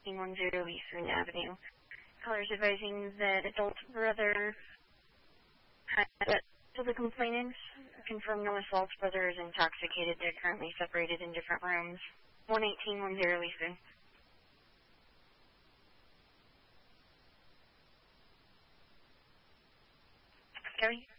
1810 Eastern Avenue. Callers advising that adult brother had to the complainant. Confirm no assault. Brother is intoxicated. They're currently separated in different rooms. 11810 Eastern. Gary?